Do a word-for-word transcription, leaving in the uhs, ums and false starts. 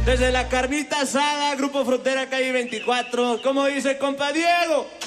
Desde la carnita asada, Grupo Frontera, calle veinticuatro. ¿Cómo dice, compa Diego?